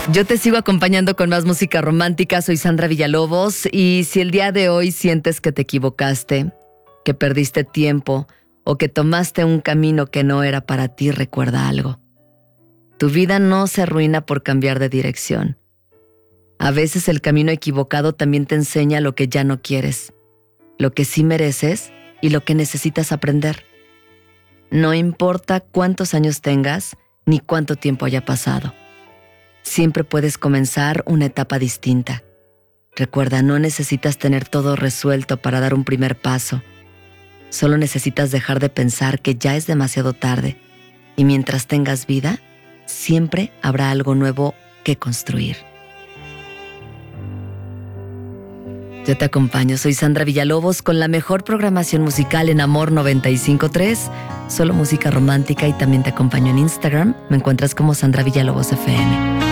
Yo te sigo acompañando con más música romántica. Soy Sandra Villalobos y si el día de hoy sientes que te equivocaste, que perdiste tiempo o que tomaste un camino que no era para ti, recuerda algo. Tu vida no se arruina por cambiar de dirección. A veces el camino equivocado también te enseña lo que ya no quieres, lo que sí mereces y lo que necesitas aprender. No importa cuántos años tengas ni cuánto tiempo haya pasado. Siempre puedes comenzar una etapa distinta. Recuerda, no necesitas tener todo resuelto para dar un primer paso. Solo necesitas dejar de pensar que ya es demasiado tarde. Y mientras tengas vida, siempre habrá algo nuevo que construir. Yo te acompaño, soy Sandra Villalobos con la mejor programación musical en Amor 95.3, solo música romántica y también te acompaño en Instagram. Me encuentras como Sandra Villalobos FM.